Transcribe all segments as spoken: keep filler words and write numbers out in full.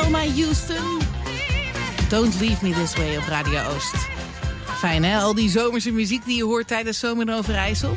Thelma Houston. Don't Leave Me This Way op Radio Oost. Fijn hè, al die zomerse muziek die je hoort tijdens Zomer in Overijssel.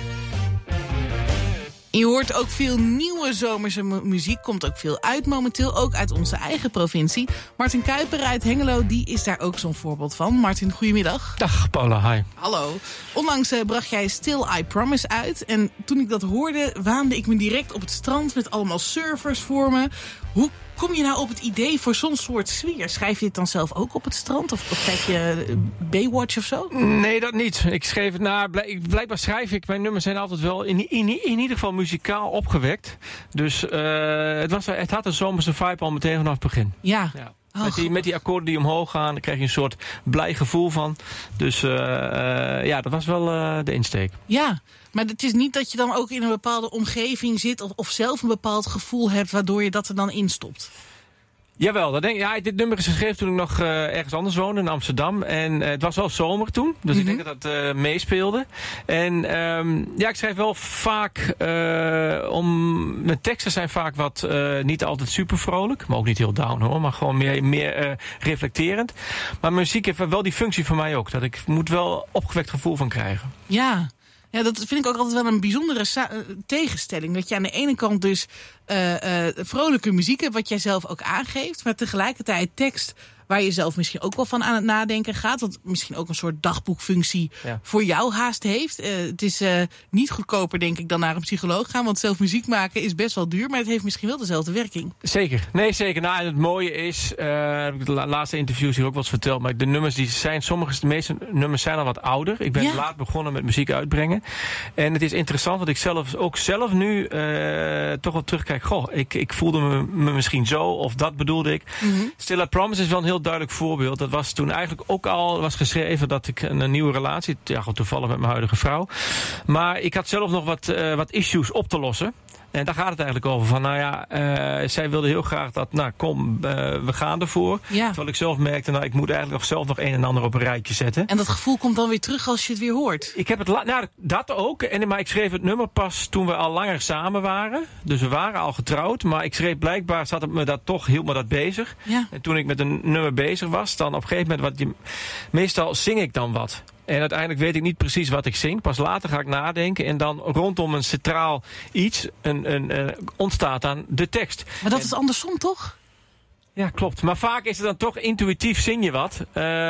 Je hoort ook veel nieuwe zomerse mu- muziek. Komt ook veel uit momenteel, ook uit onze eigen provincie. Martin Kuiper uit Hengelo, die is daar ook zo'n voorbeeld van. Martin, goedemiddag. Dag Paula, hi. Hallo. Onlangs uh, bracht jij Still I Promise uit. En toen ik dat hoorde, waande ik me direct op het strand met allemaal surfers voor me. Hoe kom je nou op het idee voor zo'n soort sfeer? Schrijf je het dan zelf ook op het strand? Of, of kijk je uh, Baywatch of zo? Nee, dat niet. Ik schreef het na. Blijk, blijkbaar schrijf ik. Mijn nummers zijn altijd wel in, in, in ieder geval muzikaal opgewekt. Dus uh, het, was, het had een zomerse vibe al meteen vanaf het begin. Ja. Ja. Oh, met, die, met die akkoorden die omhoog gaan, daar krijg je een soort blij gevoel van. Dus uh, uh, ja, dat was wel uh, de insteek. Ja, maar het is niet dat je dan ook in een bepaalde omgeving zit of, of zelf een bepaald gevoel hebt waardoor je dat er dan instopt. Jawel, dat denk ik. Ja, dit nummer is geschreven toen ik nog uh, ergens anders woonde, in Amsterdam. En uh, het was wel zomer toen, dus mm-hmm. ik denk dat dat uh, meespeelde. En um, ja, ik schrijf wel vaak, uh, om, mijn teksten zijn vaak wat, uh, niet altijd super vrolijk, maar ook niet heel down hoor, maar gewoon meer, meer uh, reflecterend. Maar muziek heeft wel die functie voor mij ook, dat ik moet wel opgewekt gevoel van krijgen. Ja. Ja, dat vind ik ook altijd wel een bijzondere sa- tegenstelling. Dat je aan de ene kant dus uh, uh, vrolijke muziek hebt, wat jij zelf ook aangeeft. Maar tegelijkertijd tekst waar je zelf misschien ook wel van aan het nadenken gaat. Wat misschien ook een soort dagboekfunctie ja. voor jou haast heeft. Uh, het is uh, niet goedkoper, denk ik, dan naar een psycholoog gaan. Want zelf muziek maken is best wel duur. Maar het heeft misschien wel dezelfde werking. Zeker. Nee, zeker. Nou, en het mooie is, uh, heb ik de laatste interviews hier ook wel eens verteld. Maar de nummers die zijn, sommige, de meeste nummers zijn al wat ouder. Ik ben ja. laat begonnen met muziek uitbrengen. En het is interessant dat ik zelf ook zelf nu uh, toch wel terugkijk. Goh, ik, ik voelde me, me misschien zo of dat bedoelde ik. Mm-hmm. Still I Promise is wel een heel duidelijk voorbeeld. Dat was toen eigenlijk ook al was geschreven dat ik een, een nieuwe relatie, ja, toevallig met mijn huidige vrouw. Maar ik had zelf nog wat, uh, wat issues op te lossen. En daar gaat het eigenlijk over. Van, nou ja, uh, zij wilde heel graag dat, nou kom, uh, we gaan ervoor. Ja. Terwijl ik zelf merkte, nou ik moet eigenlijk nog zelf nog een en ander op een rijtje zetten. En dat gevoel komt dan weer terug als je het weer hoort? Ik heb het, la- nou dat ook. En, maar ik schreef het nummer pas toen we al langer samen waren. Dus we waren al getrouwd. Maar ik schreef blijkbaar, zat het me dat toch, hield me dat bezig. Ja. En toen ik met een nummer bezig was, dan op een gegeven moment, wat je, meestal zing ik dan wat. En uiteindelijk weet ik niet precies wat ik zing. Pas later ga ik nadenken. En dan rondom een centraal iets een, een, een, ontstaat dan de tekst. Maar dat en, is andersom, toch? Ja, klopt. Maar vaak is het dan toch intuïtief zing je wat.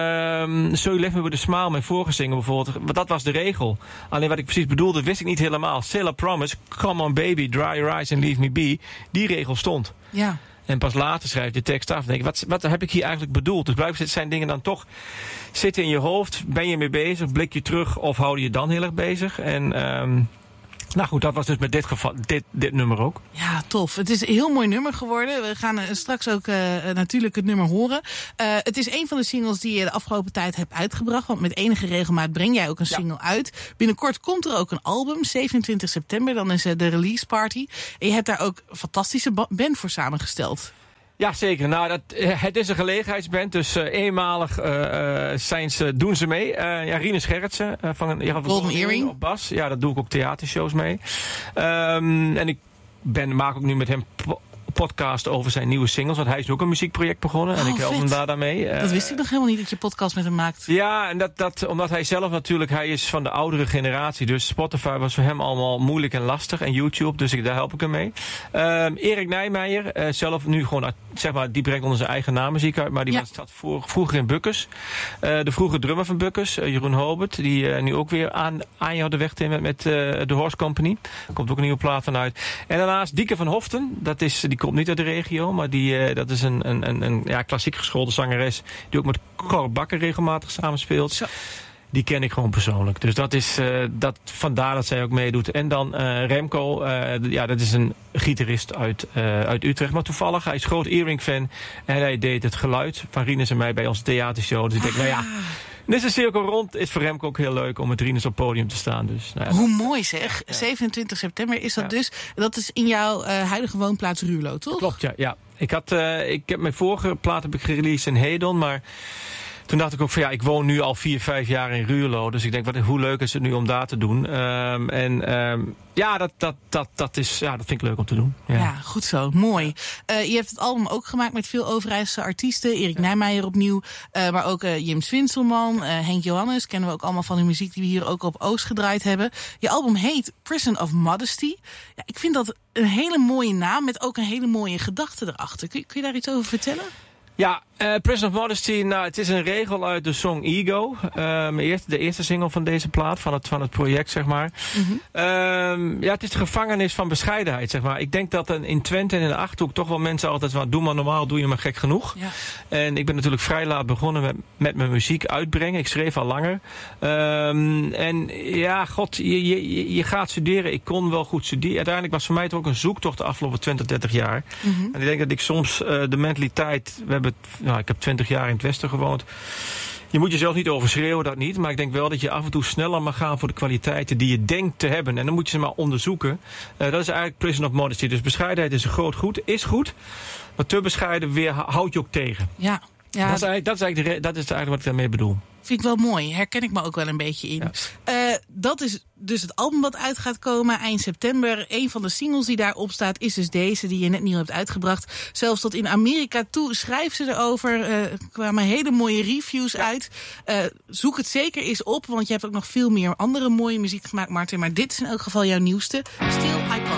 Um, So You Left Me With A Smile, mijn vorige zingen bijvoorbeeld. Want dat was de regel. Alleen wat ik precies bedoelde, wist ik niet helemaal. Still I Promise, Come On Baby, Dry Your Eyes and Leave Me Be. Die regel stond. Ja. En pas later schrijf je de tekst af. En denk ik, wat, wat heb ik hier eigenlijk bedoeld? Dus blijkbaar zijn dingen dan toch zitten in je hoofd. Ben je mee bezig? Blik je terug? Of hou je je dan heel erg bezig? En um, nou goed, dat was dus met dit, geval, dit, dit nummer ook. Ja, tof. Het is een heel mooi nummer geworden. We gaan uh, straks ook uh, natuurlijk het nummer horen. Uh, het is een van de singles die je de afgelopen tijd hebt uitgebracht. Want met enige regelmaat breng jij ook een single ja. uit. Binnenkort komt er ook een album. zevenentwintig september, dan is uh, de release party. En je hebt daar ook een fantastische ba- band voor samengesteld. Ja, zeker. Nou, dat, het is een gelegenheidsband, dus uh, eenmalig uh, zijn ze, doen ze mee. Uh, ja, Rinus Gerritsen uh, van een ja, van Golden Earring op bas. Ja, dat doe ik ook theatershows mee. Um, en ik ben, maak ook nu met hem po- podcast over zijn nieuwe singles. Want hij is ook een muziekproject begonnen. Oh, en ik help vet. hem daar daarmee. Uh, dat wist ik nog helemaal niet, dat je podcast met hem maakt. Ja, en dat, dat, omdat hij zelf natuurlijk, hij is van de oudere generatie. Dus Spotify was voor hem allemaal moeilijk en lastig. En YouTube, dus ik, daar help ik hem mee. Um, Erik Nijmeijer, uh, zelf nu gewoon, zeg maar, die brengt onder zijn eigen naam muziek uit. Maar die ja. was, zat voor, vroeger in Bukkers. Uh, de vroege drummer van Bukkers, uh, Jeroen Hobert. Die uh, nu ook weer aan, aan jou de weg in met, met uh, de Horse Company. Er komt ook een nieuwe plaat van uit. En daarnaast Dieke van Hoften. Dat is, die komt niet uit de regio. Maar die, uh, dat is een, een, een, een ja, klassiek geschoolde zangeres. Die ook met Cor Bakker regelmatig samenspeelt. Zo. Die ken ik gewoon persoonlijk. Dus dat is uh, dat, vandaar dat zij ook meedoet. En dan uh, Remco, uh, ja, dat is een gitarist uit, uh, uit Utrecht. Maar toevallig, hij is groot Earring-fan. En hij deed het geluid van Rinus en mij bij onze theatershow. Dus ik denk, nou ja, dit is een cirkel rond. Is voor Remco ook heel leuk om met Rinus op het podium te staan. Dus, nou ja, hoe mooi zeg. Ja. zevenentwintig september is dat ja. dus. Dat is in jouw uh, huidige woonplaats Ruurlo, toch? Klopt, ja. ja. Ik, had, uh, ik heb mijn vorige plaat heb ik gereleased in Hedon, maar toen dacht ik ook van ja, ik woon nu al vier, vijf jaar in Ruurlo. Dus ik denk, wat, hoe leuk is het nu om daar te doen? Um, en um, ja, dat, dat, dat, dat, is, ja, dat vind ik leuk om te doen. Ja, ja goed zo. Mooi. Uh, je hebt het album ook gemaakt met veel Overijsselse artiesten. Erik ja. Nijmeijer opnieuw. Uh, maar ook uh, Jim Swinselman, uh, Henk Johannes. Kennen we ook allemaal van de muziek die we hier ook op Oost gedraaid hebben. Je album heet Prison of Modesty. Ja, ik vind dat een hele mooie naam met ook een hele mooie gedachte erachter. Kun je, kun je daar iets over vertellen? Ja, uh, Prison of Modesty, nou, het is een regel uit de song Ego. Um, eerste, de eerste single van deze plaat, van het, van het project, zeg maar. Mm-hmm. Um, ja, het is de gevangenis van bescheidenheid, zeg maar. Ik denk dat een, in Twente en in de Achterhoek toch wel mensen altijd van, doe maar normaal, doe je maar gek genoeg. Ja. En ik ben natuurlijk vrij laat begonnen met, met mijn muziek uitbrengen. Ik schreef al langer. Um, en ja, god, je, je, je gaat studeren. Ik kon wel goed studeren. Uiteindelijk was voor mij het ook een zoektocht de afgelopen twintig, dertig jaar. Mm-hmm. En ik denk dat ik soms uh, de mentaliteit, we hebben Nou, ik heb twintig jaar in het Westen gewoond. Je moet jezelf niet overschreeuwen, dat niet. Maar ik denk wel dat je af en toe sneller mag gaan voor de kwaliteiten die je denkt te hebben. En dan moet je ze maar onderzoeken. Uh, dat is eigenlijk Prison of Modesty. Dus bescheidenheid is een groot goed, is goed. Maar te bescheiden weer houd je ook tegen. Ja. Ja, dat, is eigenlijk, dat, is eigenlijk de, dat is eigenlijk wat ik daarmee bedoel. Vind ik wel mooi. Herken ik me ook wel een beetje in. Ja. Uh, dat is dus het album wat uit gaat komen eind september. Een van de singles die daarop staat is dus deze die je net nieuw hebt uitgebracht. Zelfs tot in Amerika toe schrijft ze erover. Uh, er kwamen hele mooie reviews ja. uit. Uh, zoek het zeker eens op, want je hebt ook nog veel meer andere mooie muziek gemaakt, Martin. Maar dit is in elk geval jouw nieuwste. Still Iconic.